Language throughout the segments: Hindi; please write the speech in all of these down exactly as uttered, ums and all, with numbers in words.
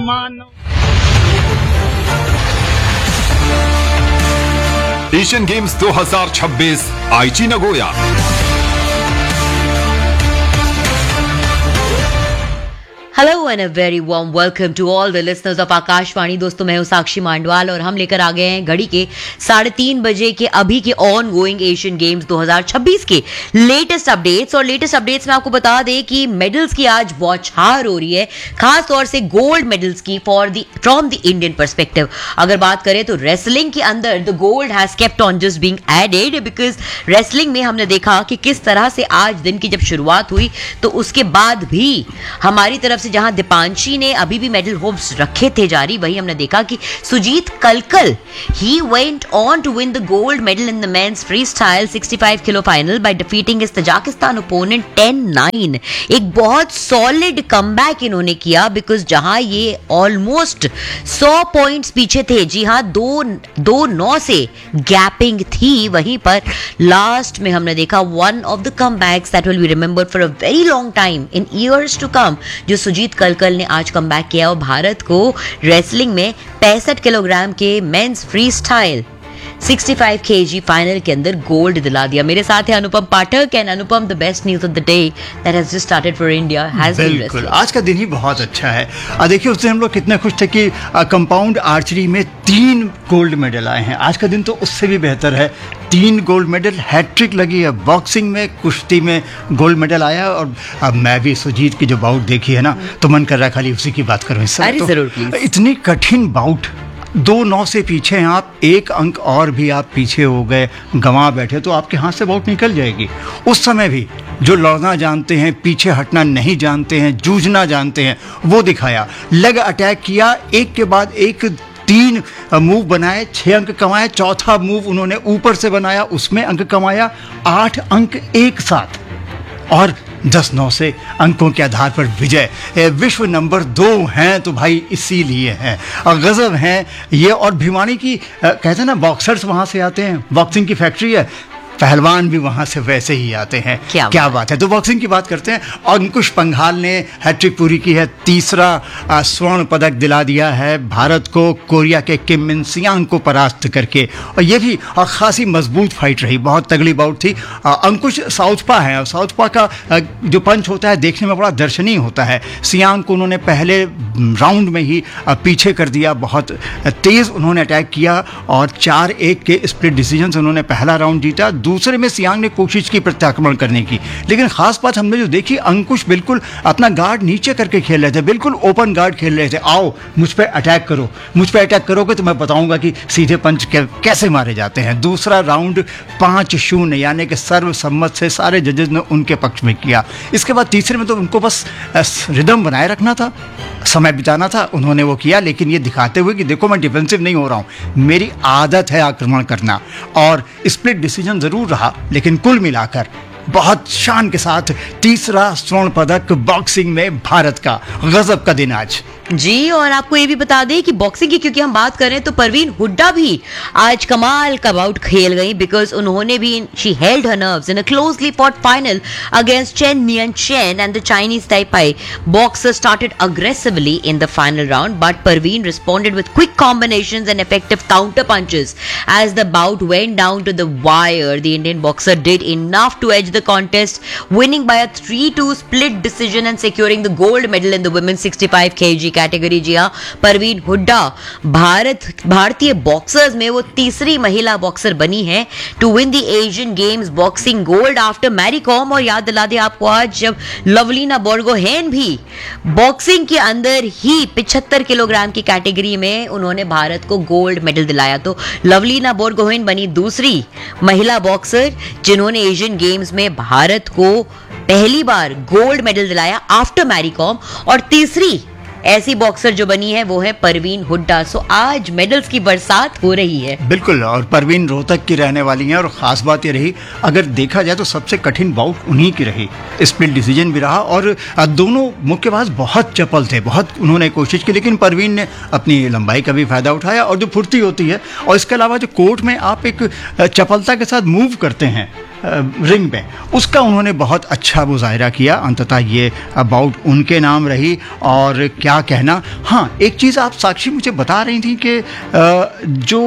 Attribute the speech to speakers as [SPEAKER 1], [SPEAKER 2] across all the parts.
[SPEAKER 1] एशियन गेम्स दो हज़ार छब्बीस आईची Nagoya.
[SPEAKER 2] Hello and a very warm welcome to all the listeners of Akashvani. दोस्तों, मैं हूं साक्षी मांडवाल और हम लेकर आ गए हैं घड़ी के साढ़े तीन बजे के अभी के ऑन गोइंग एशियन गेम्स दो हज़ार छब्बीस के लेटेस्ट अपडेट्स। और लेटेस्ट अपडेट्स में आपको बता दें कि मेडल्स की आज बौछार हो रही है, खास तौर से गोल्ड मेडल्स की for the from the Indian perspective. अगर बात करें तो रेसलिंग के अंदर the gold has kept on just being added, because wrestling में हमने देखा कि किस तरह से आज दिन की जब शुरुआत हुई तो उसके बाद भी हमारी तरफ से जहां दीपांशी ने अभी भी मेडल होप्स रखे थे जारी, वही हमने देखा कि सुजीत कलकल he went on to win the gold medal in the mains free style पैंसठ kilo final by defeating his Tajikistan opponent ten nine. एक बहुत सॉलिड कमबैक इन्होंने किया, बिकॉज जहां ये ऑलमोस्ट सौ पॉइंट्स पीछे थे, जी हां, दो दो नौ से गैपिंग थी, वहीं पर लास्ट में हमने देखा one of the comebacks that will be remembered for a very long time in years to come, जो सुजीत कलकल ने आज कमबैक किया और भारत को रेसलिंग में पैंसठ किलोग्राम के मेंस फ्री स्टाइल पैंसठ केजी फाइनल के अंदर गोल्ड दिला दिया। मेरे साथ है अनुपम पाठक। And Anupam, the best news of the day that has just started for India has been wrestling.
[SPEAKER 3] बिल्कुल, आज का दिन ही बहुत अच्छा है। आ, देखिए, उस दिन हम लोग कितने खुश थे कि कंपाउंड आर्चरी में तीन गोल्ड मेडल आए हैं। आज का दिन तो उससे भी बेहतर है, तीन गोल्ड मेडल, हैट्रिक लगी है। बॉक्सिंग में, कुश्ती में गोल्ड मेडल आया। और अब मैं भी सुजीत की जो बाउट देखी है ना, तो मन कर रहा है खाली उसी की बात करूं इस समय।
[SPEAKER 2] अरे जरूर प्लीज।
[SPEAKER 3] इतनी कठिन बाउट, दो नौ से पीछे हैं आप, एक अंक और भी आप पीछे हो गए, गंवा बैठे तो आपके हाथ से बाउट निकल जाएगी। उस समय भी जो लड़ना जानते हैं, पीछे हटना नहीं जानते हैं, जूझना जानते हैं, वो दिखाया। लेग अटैक किया, एक के बाद एक तीन मूव बनाए, छह अंक कमाए। चौथा मूव उन्होंने ऊपर से बनाया, उसमें अंक कमाया, आठ अंक एक साथ और दस नौ से अंकों के आधार पर विजय। विश्व नंबर दो हैं तो भाई इसीलिए हैं, और गजब हैं ये। और भिवानी की कहते हैं ना, बॉक्सर्स वहाँ से आते हैं, बॉक्सिंग की फैक्ट्री है, पहलवान भी वहाँ से वैसे ही आते हैं। क्या, क्या बात है। तो बॉक्सिंग की बात करते हैं। अंकुश पंघाल ने हैट्रिक पूरी की है, तीसरा स्वर्ण पदक दिला दिया है भारत को, कोरिया के किम मिन सियांग को परास्त करके। और ये भी और खासी मजबूत फाइट रही, बहुत तगड़ी बाउट थी। अंकुश साउथपा है, साउथपा का जो पंच होता है देखने में बड़ा दर्शनीय होता है। सियांग को उन्होंने पहले राउंड में ही पीछे कर दिया, बहुत तेज़ उन्होंने अटैक किया और चार एक के स्प्लिट डिसीजन से उन्होंने पहला राउंड जीता। दूसरे में सियांग ने कोशिश की प्रत्याक्रमण करने की, लेकिन खास बात हमने जो देखी, अंकुश बिल्कुल अपना गार्ड नीचे करके खेल रहे थे, बिल्कुल ओपन गार्ड खेल रहे थे। आओ मुझ पे अटैक करो, मुझ पे अटैक करोगे तो मैं बताऊंगा कि सीधे पंच कैसे मारे जाते हैं। दूसरा राउंड पाँच शून्य यानी कि सर्वसम्मत से सारे जजेस ने उनके पक्ष में किया। इसके बाद तीसरे में तो उनको बस रिदम बनाए रखना था, समय बिताना था, उन्होंने वो किया। लेकिन ये दिखाते हुए कि देखो, मैं डिफेंसिव नहीं हो रहा हूँ, मेरी आदत है आक्रमण करना। और स्प्लिट डिसीजन जरूर रहा, लेकिन कुल मिलाकर बहुत शान के साथ तीसरा स्वर्ण पदक बॉक्सिंग में भारत का। गजब का दिन आज
[SPEAKER 2] जी। और आपको ये भी बता दें कि बॉक्सिंग की क्योंकि हम बात कर रहे हैं तो परवीन हुड्डा भी आज कमाल का बाउट खेल गई, बिकॉज उन्होंने भी she held her nerves in a closely fought final against chain neon chain and the Chinese ताइपाई boxer started aggressively in the final round, but Parveen responded with quick combinations and effective counter punches as the bought went down to the wire. The Indian boxer did enough to as the contest, winning by a three two split decision and securing the gold medal in the women's sixty-five kilograms category। जी हाँ, परवीन हुड्डा भारत भारतीय बॉक्सर्स में वो तीसरी महिला बॉक्सर बनी है to win the Asian games boxing gold after Mary com. और याद दिला दे आपको आज जब लवलीना बोर्गोहेन भी बॉक्सिंग के अंदर ही पचहत्तर किलोग्राम की कैटेगरी में उन्होंने भारत को गोल्ड मेडल दिलाया। तो लवलीना बोर्गोहेन बनी दूसरी महिला बॉक्सर जिन्होंने एशियन गेम्स में भारत को पहली बार गोल्ड मेडल दिलाया आफ्टर मैरी कॉम। और तीसरी ऐसी बॉक्सर जो बनी है वो है परवीन हुड्डा। सो आज मेडल्स की बरसात हो रही है।
[SPEAKER 3] बिल्कुल, और परवीन रोहतक की रहने वाली हैं। और खास बात ये रही, अगर देखा जाए तो सबसे कठिन बाउट उन्हीं की रही, स्प्लिट डिसीजन भी रहा। और दोनों मुक्केबाज बहुत चपल थे, बहुत उन्होंने कोशिश की, लेकिन परवीन ने अपनी लंबाई का भी फायदा उठाया और जो फुर्ती होती है, और इसके अलावा जो कोर्ट में आप एक चपलता के साथ मूव करते हैं, रिंग में, उसका उन्होंने बहुत अच्छा मुजाहरा किया। अंततः ये अबाउट उनके नाम रही। और क्या कहना, हाँ एक चीज़ आप साक्षी मुझे बता रही थी कि जो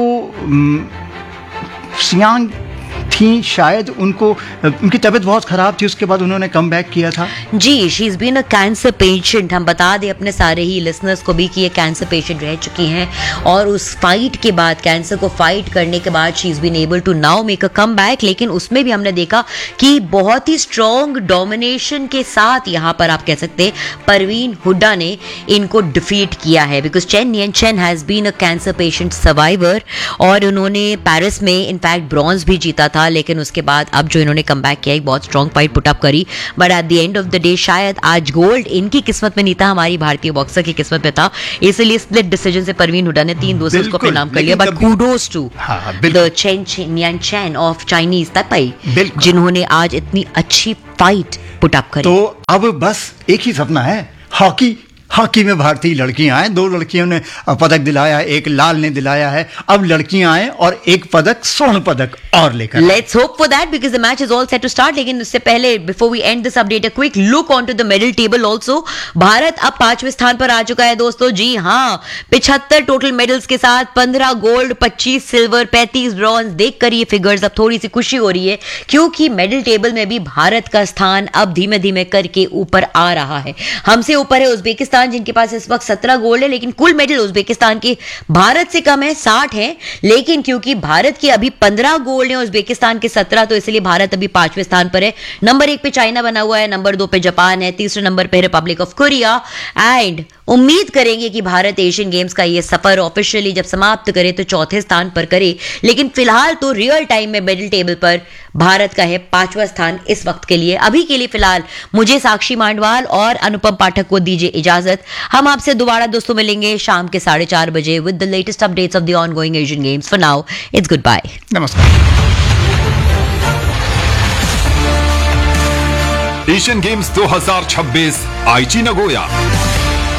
[SPEAKER 3] सियांग थी, शायद उनको उनकी तबीयत बहुत ख़राब थी, उसके बाद उन्होंने कम बैक किया था।
[SPEAKER 2] जी, she is been a cancer patient. हम बता दें अपने सारे ही लिसनर्स को भी कि ये कैंसर पेशेंट रह चुकी हैं, और उस फाइट के बाद, कैंसर को फाइट करने के बाद she is been able to now make a come back. लेकिन उसमें भी हमने देखा कि बहुत ही स्ट्रॉन्ग डोमिनेशन के साथ यहाँ पर आप कह सकते हैं परवीन हुड्डा ने इनको डिफीट किया है, because chain neon chain has been a cancer patient survivor, और उन्होंने पेरिस में इनफैक्ट ब्रॉन्ज भी जीता था। लेकिन उसके बाद अब जो इन्होंने कम बैक किया, एक बहुत स्ट्रॉन्ग फाइट पुट अप करी, but at the end of the day शायद आज गोल्ड इनकी किस्मत में नहीं था, हमारी भारतीय बॉक्सर की किस्मत में था। इसलिए स्प्लिट डिसीजन से परवीन हुड्डा ने तीन दो से उसको अपने नाम कर लिया। But kudos to the chain neon chain of Chinese ताइपाई, जिन्होंने आज इतनी अच्छी फाइट पुट अप करी।
[SPEAKER 3] तो अब बस एक ही सपना है, हॉकी हॉकी में भारतीय लड़कियां आए। दो लड़कियों ने पदक दिलाया, एक लाल ने दिलाया है। अब लड़कियां आए और एक पदक, स्वर्ण पदक और लेकर।
[SPEAKER 2] Let's hope for that, because the match is all set to start. लेकिन उससे पहले, before we and this update, a quick look on to the medal table also. Bharat अब पांचवें स्थान पर आ चुका है दोस्तों। जी हाँ, पिछहत्तर टोटल मेडल्स के साथ पंद्रह गोल्ड, पच्चीस सिल्वर, पैंतीस ब्रॉन्ज। देखकर ये फिगर्स अब थोड़ी सी खुशी हो रही है, क्योंकि मेडल टेबल में भी भारत का स्थान अब धीमे धीमे करके ऊपर आ रहा है। हमसे ऊपर है उज्बेकिस्तान, जिनके पास इस वक्त सत्रह गोल्ड है, लेकिन कुल मेडल उज्बेकिस्तान के भारत से कम है, साठ है। लेकिन क्योंकि भारत के अभी पंद्रह गोल्ड है, उज्बेकिस्तान के सत्रह, तो इसलिए भारत अभी पांचवें स्थान पर है। नंबर एक पे चाइना बना हुआ है, नंबर दो पे जापान है, तीसरे नंबर पे रिपब्लिक ऑफ कोरिया। एंड उम्मीद करेंगे कि भारत एशियन गेम्स का ये सफर ऑफिशियली जब समाप्त करे तो चौथे स्थान पर करे। लेकिन फिलहाल तो रियल टाइम में मेडल टेबल पर भारत का है पांचवा स्थान इस वक्त के लिए। अभी के लिए फिलहाल मुझे साक्षी मांडवाल और अनुपम पाठक को दीजिए इजाजत। हम आपसे दोबारा दोस्तों मिलेंगे शाम के साढ़े चार बजे with the latest updates of the ongoing Asian games. For now it's good bye,
[SPEAKER 3] नमस्कार।
[SPEAKER 1] एशियन गेम्स दो हज़ार छब्बीस आईची नगोया।